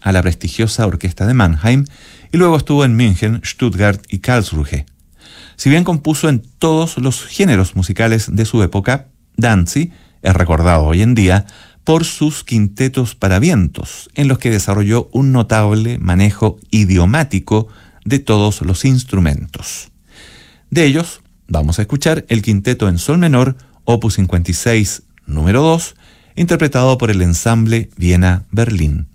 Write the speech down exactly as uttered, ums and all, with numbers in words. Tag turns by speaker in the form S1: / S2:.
S1: a la prestigiosa orquesta de Mannheim y luego estuvo en München, Stuttgart y Karlsruhe. Si bien compuso en todos los géneros musicales de su época, Danzi es recordado hoy en día por sus quintetos para vientos, en los que desarrolló un notable manejo idiomático de todos los instrumentos. De ellos, vamos a escuchar el quinteto en sol menor, opus cincuenta y seis, número dos, interpretado por el ensamble Viena-Berlín.